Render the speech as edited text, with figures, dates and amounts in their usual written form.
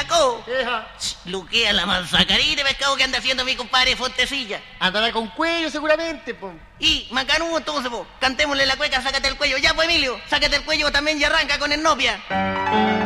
sacó. Eja. Luquea la manzacarita de pescado que anda haciendo mi compadre Fontecilla. Andará con cuello seguramente, po. Y, macanudo, entonces, po, cantémosle la cueca, sácate el cuello. Ya, pues, Emilio, sácate el cuello también y arranca con el novia.